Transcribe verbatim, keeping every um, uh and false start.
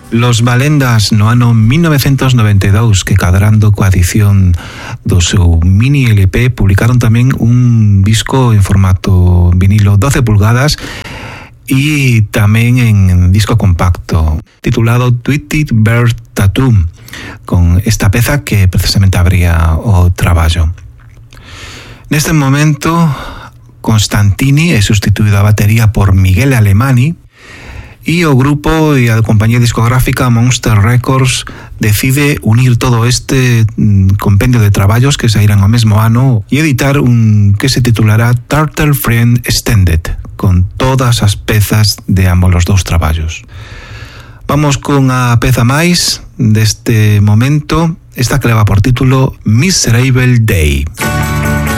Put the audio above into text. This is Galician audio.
Los Valendas no ano mil novecientos noventa e dous, que cadrando coa edición do seu mini L P, publicaron tamén un disco en formato vinilo doce pulgadas e tamén en disco compacto titulado Twisted Bird Tattoo, con esta peza que precisamente abría o traballo. Neste momento Constantini é sustituído a batería por Miguel Alemani e o grupo e a compañía discográfica Monster Records decide unir todo este compendio de traballos que saíran ao mesmo ano e editar un que se titulará Turtle Friend Extended, con todas as pezas de ambos os dous traballos. Vamos con a peza máis deste momento, esta que leva por título Miserable Day.